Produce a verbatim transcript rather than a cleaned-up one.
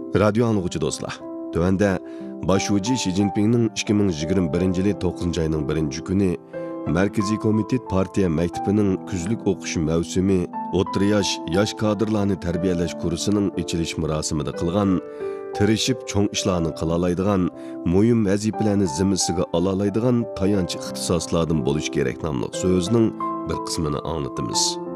Radyo anlıqçı dostlar. Tövende başucu Xi Jinping'nin iki ming yigirma birinchi yili to'qqizinchi ayning birinchi kuni Merkezi Komitet Partiya Mektebining kuzlik o'qish mavsumi o'rta yosh yosh kadrlarni tarbiyalash kursining ochilish marosimida qilgan, tirishib cho'ng ishlarni qila oladigan, muhim vazifalarni zimmasiga ola oladigan tayanch ixtisoslardan bo'lish kerak nomli so'zning bir qismini anlatamiz.